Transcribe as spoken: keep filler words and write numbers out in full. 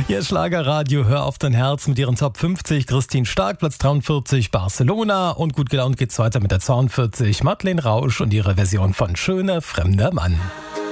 Ihr Schlagerradio, hör auf dein Herz mit ihren Top fünfzig. Christine Stark, Platz dreiundvierzig, Barcelona. Und gut gelaunt geht's weiter mit der zweiundvierzig. Madeleine Rausch und ihre Version von Schöner fremder Mann.